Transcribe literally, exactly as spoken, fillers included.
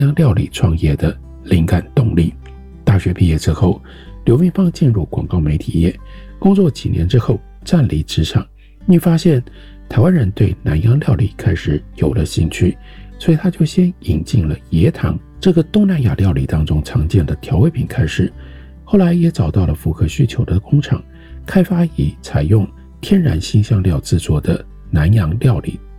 洋料理创业的灵感动力。大学毕业之后，刘明芳进入广告媒体业，工作几年之后暂离职场。你发现台湾人对南洋料理开始有了兴趣，所以他就先引进了椰糖这个东南亚料理当中常见的调味品开始，后来也找到了符合需求的工厂，开发以采用天然辛香料制作的南洋料理